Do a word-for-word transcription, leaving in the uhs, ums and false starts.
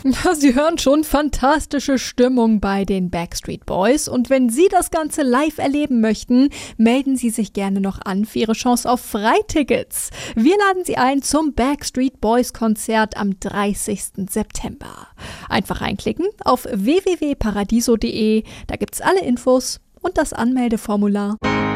Ja, Sie hören schon, fantastische Stimmung bei den Backstreet Boys. Und wenn Sie das Ganze live erleben möchten, melden Sie sich gerne noch an für Ihre Chance auf Freitickets. Wir laden Sie ein zum Backstreet Boys Konzert am dreißigsten September. Einfach reinklicken auf w w w punkt paradiso punkt de, da gibt's alle Infos und das Anmeldeformular.